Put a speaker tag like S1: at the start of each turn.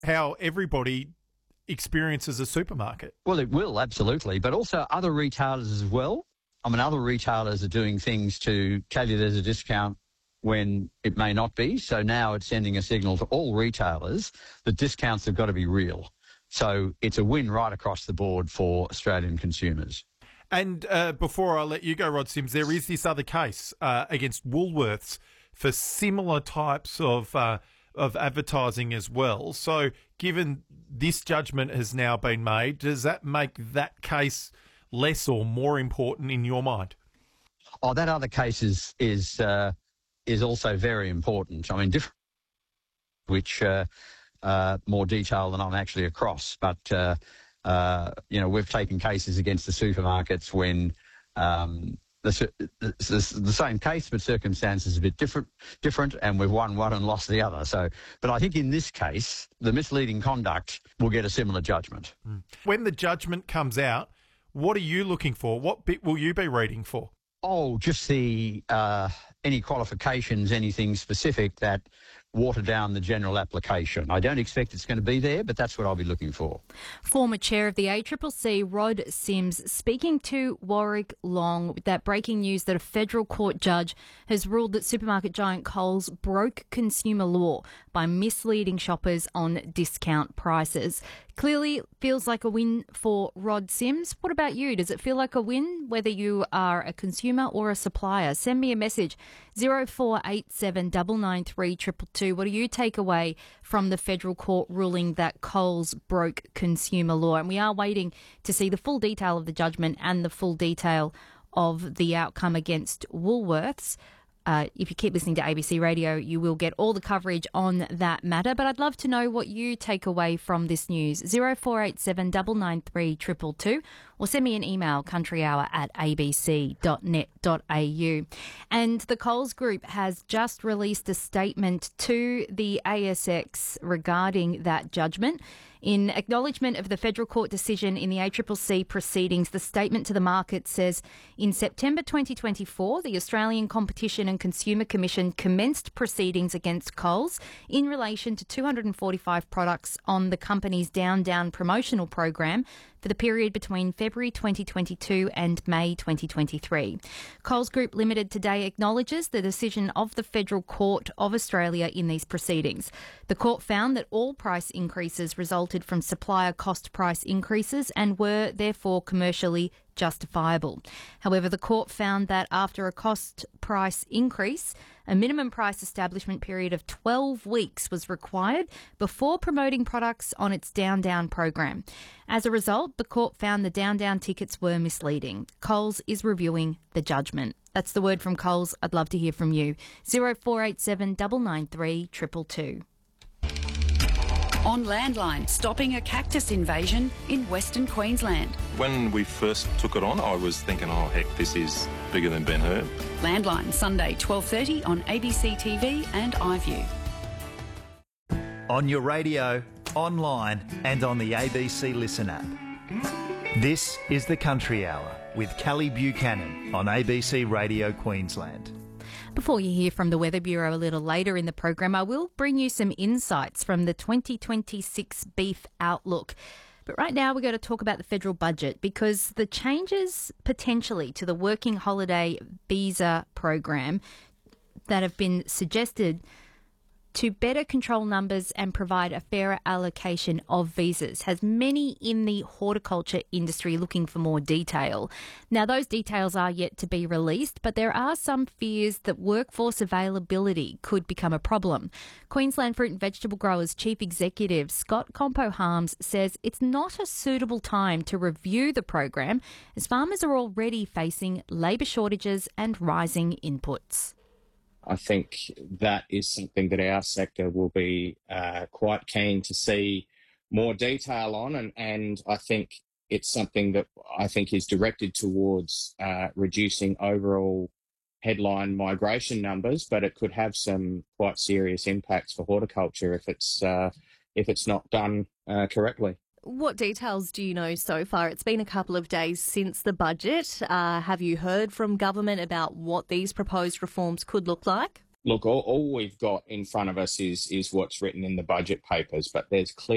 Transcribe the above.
S1: how everybody experiences a supermarket.
S2: Well, it will, absolutely, but also other retailers as well. I mean, other retailers are doing things to tell you there's a discount when it may not be. So now it's sending a signal to all retailers that discounts have got to be real. So it's a win right across the board for Australian consumers.
S1: And before I let you go, Rod Sims, there is this other case against Woolworths for similar types of advertising as well. So given this judgment has now been made, does that make that case less or more important in your mind?
S2: Oh, that other case is also very important. I mean, different, which more detail than I'm actually across. But, we've taken cases against the supermarkets when the same case, but circumstances a bit different, and we've won one and lost the other. So, but I think in this case, the misleading conduct will get a similar judgment.
S1: When the judgment comes out, what are you looking for? What bit will you be reading for?
S2: Oh, just the any qualifications, anything specific that water down the general application. I don't expect it's going to be there, but that's what I'll be looking for.
S3: Former chair of the ACCC, Rod Sims, speaking to Warwick Long with that breaking news that a federal court judge has ruled that supermarket giant Coles broke consumer law by misleading shoppers on discount prices. Clearly feels like a win for Rod Sims. What about you? Does it feel like a win, whether you are a consumer or a supplier? Send me a message, 0487 993 222. What do you take away from the federal court ruling that Coles broke consumer law? And we are waiting to see the full detail of the judgment and the full detail of the outcome against Woolworths. If you keep listening to ABC Radio, you will get all the coverage on that matter. But I'd love to know what you take away from this news. 0487 993 222, or send me an email, countryhour@abc.net.au. And the Coles Group has just released a statement to the ASX regarding that judgment. In acknowledgement of the federal court decision in the ACCC proceedings, the statement to the market says, in September 2024, the Australian Competition and Consumer Commission commenced proceedings against Coles in relation to 245 products on the company's Down Down promotional program for the period between February 2022 and May 2023. Coles Group Limited today acknowledges the decision of the Federal Court of Australia in these proceedings. The court found that all price increases resulted from supplier cost price increases and were therefore commercially justifiable. However, the court found that after a cost price increase, a minimum price establishment period of 12 weeks was required before promoting products on its Down Down program. As a result, the court found the Down Down tickets were misleading. Coles is reviewing the judgment. That's the word from Coles. I'd love to hear from you. 0487 993 222.
S4: On Landline, stopping a cactus invasion in Western Queensland.
S5: When we first took it on, I was thinking, oh, heck, this is bigger than Ben-Hur.
S4: Landline, Sunday, 12:30 on ABC TV and iView.
S6: On your radio, online and on the ABC Listen app. This is the Country Hour with Kelly Buchanan on ABC Radio Queensland.
S3: Before you hear from the Weather Bureau a little later in the program, I will bring you some insights from the 2026 beef outlook. But right now we're going to talk about the federal budget, because the changes potentially to the working holiday visa program that have been suggested to better control numbers and provide a fairer allocation of visas has many in the horticulture industry looking for more detail. Now, those details are yet to be released, but there are some fears that workforce availability could become a problem. Queensland Fruit and Vegetable Growers Chief Executive Scott Compo-Harms says it's not a suitable time to review the program, as farmers are already facing labour shortages and rising inputs.
S7: I think that is something that our sector will be quite keen to see more detail on, and I think it's something that I think is directed towards reducing overall headline migration numbers, but it could have some quite serious impacts for horticulture if it's not done correctly.
S8: What details do you know so far? It's been a couple of days since the budget. Have you heard from government about what these proposed reforms could look like?
S7: Look, all we've got in front of us is what's written in the budget papers, but there's clear